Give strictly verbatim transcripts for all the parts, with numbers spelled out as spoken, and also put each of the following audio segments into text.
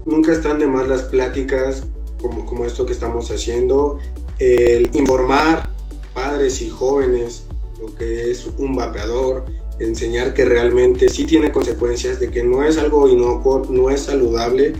Nunca están de más las pláticas como, como esto que estamos haciendo, el informar padres y jóvenes lo que es un vapeador, enseñar que realmente sí tiene consecuencias, de que no es algo inocuo, no es saludable,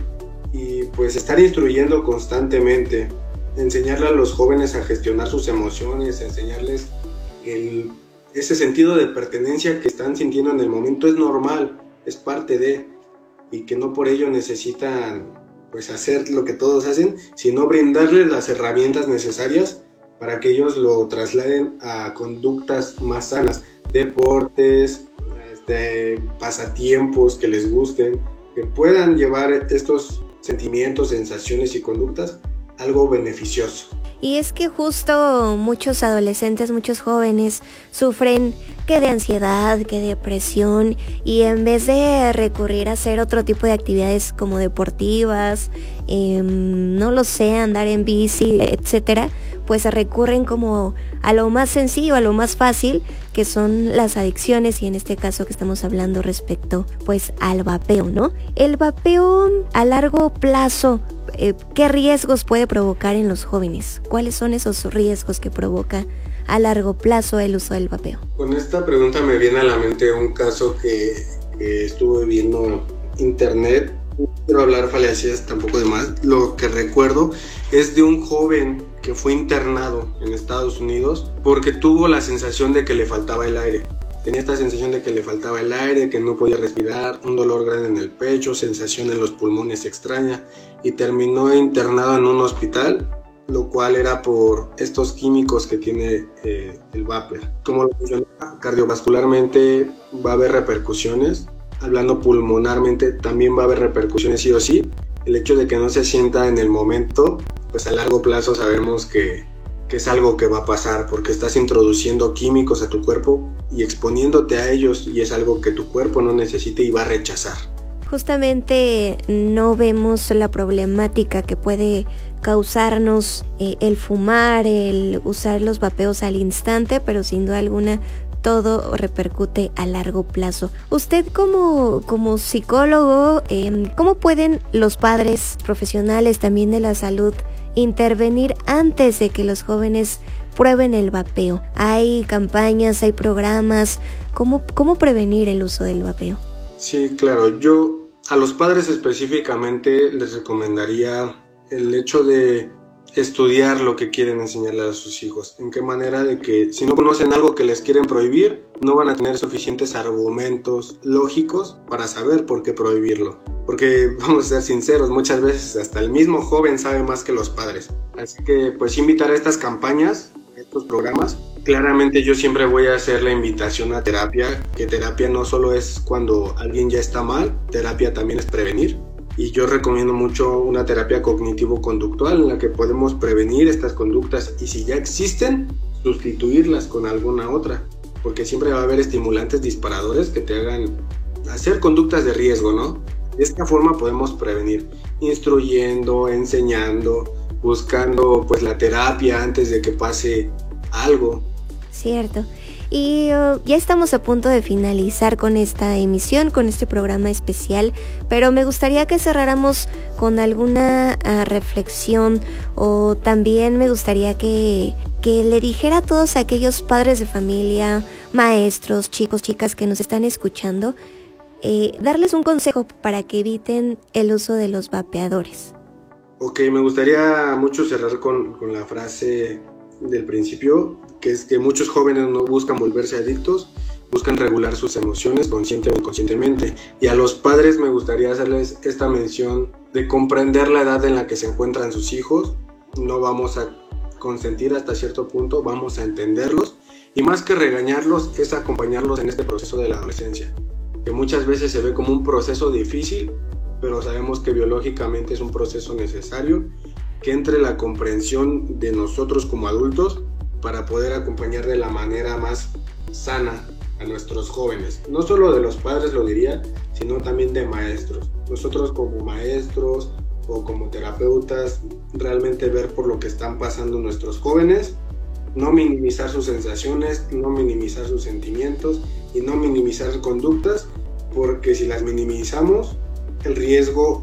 y pues estar instruyendo constantemente, enseñarle a los jóvenes a gestionar sus emociones, enseñarles el, ese sentido de pertenencia que están sintiendo en el momento es normal, es parte de, y que no por ello necesitan pues hacer lo que todos hacen, sino brindarles las herramientas necesarias para que ellos lo trasladen a conductas más sanas, deportes, este, pasatiempos que les gusten, que puedan llevar estos sentimientos, sensaciones y conductas a algo beneficioso. Y es que justo muchos adolescentes, muchos jóvenes sufren que de ansiedad, que de depresión, y en vez de recurrir a hacer otro tipo de actividades como deportivas, eh, no lo sé, andar en bici, etcétera, pues recurren como a lo más sencillo, a lo más fácil, que son las adicciones, y en este caso que estamos hablando respecto pues al vapeo, ¿no? El vapeo a largo plazo, eh, ¿qué riesgos puede provocar en los jóvenes? ¿Cuáles son esos riesgos que provoca a largo plazo el uso del vapeo? Con esta pregunta me viene a la mente un caso que, que estuve viendo en internet. No quiero hablar falacias tampoco de más. Lo que recuerdo es de un joven que fue internado en Estados Unidos porque tuvo la sensación de que le faltaba el aire. Tenía esta sensación de que le faltaba el aire, que no podía respirar, un dolor grande en el pecho, sensación en los pulmones extraña, y terminó internado en un hospital, lo cual era por estos químicos que tiene eh, el vapor. Como lo mencionaba, cardiovascularmente va a haber repercusiones, hablando pulmonarmente también va a haber repercusiones sí o sí. El hecho de que no se sienta en el momento, pues a largo plazo sabemos que, que es algo que va a pasar, porque estás introduciendo químicos a tu cuerpo y exponiéndote a ellos, y es algo que tu cuerpo no necesita y va a rechazar. Justamente no vemos la problemática que puede causarnos eh, el fumar, el usar los vapeos al instante, pero sin duda alguna todo repercute a largo plazo. Usted como, como psicólogo, eh, ¿cómo pueden los padres profesionales también de la salud intervenir antes de que los jóvenes prueben el vapeo? ¿Hay campañas, hay programas? ¿Cómo, cómo prevenir el uso del vapeo? Sí, claro. Yo a los padres específicamente les recomendaría el hecho de estudiar lo que quieren enseñarle a sus hijos. En qué manera de que si no conocen algo que les quieren prohibir, no van a tener suficientes argumentos lógicos para saber por qué prohibirlo. Porque vamos a ser sinceros, muchas veces hasta el mismo joven sabe más que los padres. Así que pues invitar a estas campañas, a estos programas. Claramente yo siempre voy a hacer la invitación a terapia, que terapia no solo es cuando alguien ya está mal, terapia también es prevenir. Y yo recomiendo mucho una terapia cognitivo-conductual en la que podemos prevenir estas conductas, y si ya existen, sustituirlas con alguna otra, porque siempre va a haber estimulantes disparadores que te hagan hacer conductas de riesgo, ¿no? De esta forma podemos prevenir, instruyendo, enseñando, buscando pues la terapia antes de que pase algo. Cierto. Y uh, ya estamos a punto de finalizar con esta emisión, con este programa especial, pero me gustaría que cerráramos con alguna uh, reflexión, o también me gustaría que, que le dijera a todos aquellos padres de familia, maestros, chicos, chicas que nos están escuchando, eh, darles un consejo para que eviten el uso de los vapeadores. Ok, me gustaría mucho cerrar con, con la frase del principio, que es que muchos jóvenes no buscan volverse adictos, buscan regular sus emociones consciente o inconscientemente. Y a los padres me gustaría hacerles esta mención de comprender la edad en la que se encuentran sus hijos. No vamos a consentir hasta cierto punto, vamos a entenderlos, y más que regañarlos es acompañarlos en este proceso de la adolescencia, que muchas veces se ve como un proceso difícil, pero sabemos que biológicamente es un proceso necesario, que entre la comprensión de nosotros como adultos para poder acompañar de la manera más sana a nuestros jóvenes. No solo de los padres lo diría, sino también de maestros. Nosotros como maestros o como terapeutas, realmente ver por lo que están pasando nuestros jóvenes, no minimizar sus sensaciones, no minimizar sus sentimientos y no minimizar conductas, porque si las minimizamos, el riesgo